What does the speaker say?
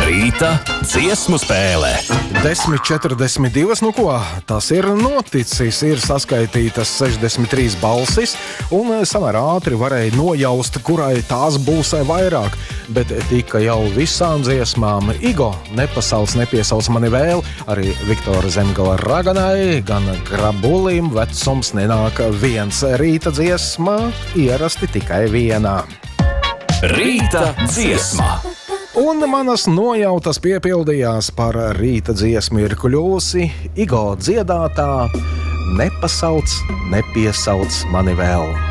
Rīta dziesmu spēlē. 10:42. Nu ko, tas ir noticis. Ir saskaitītas 63 balsis, un samērā ātri varēja nojaust, kurai tās būs vairāk. Bet tika jau visām dziesmām Igo nepasauc, nepiesauc mani vēl, arī Viktora Zemgala raganai, gan Grabulim vecums nenāk viens. Rīta dziesma ierasti tikai vienā. Rīta dziesma. Un manas nojautas piepildījās. Par rīta dziesmu ir kļūsi Igo dziedātā Nepasauc, nepiesauc mani vēl.